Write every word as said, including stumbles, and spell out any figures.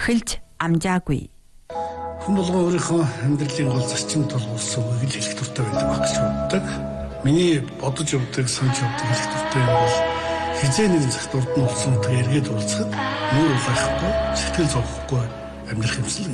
эхэлж амжаагүй. Хүн болгон өөрийнхөө амьдралын гол зарчим тулгуурсан үгийг хэлэх дуртай байдаг баг гэж боддог. Миний бодож явдаг, санаж явдаг хэлэх дуртай юм бол хизээ нэгэн цагт урд нь болсон утга эргээд уулзахад нүүр улаахгүй, сэтгэл зовхгүй амьдрах юмсан.